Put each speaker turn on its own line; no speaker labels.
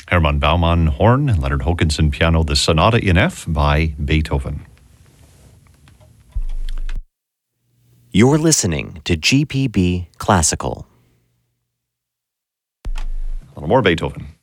Hermann Baumann, horn, and Leonard Hokinson, piano, the Sonata in F by Beethoven.
You're listening to GPB Classical.
A little more Beethoven.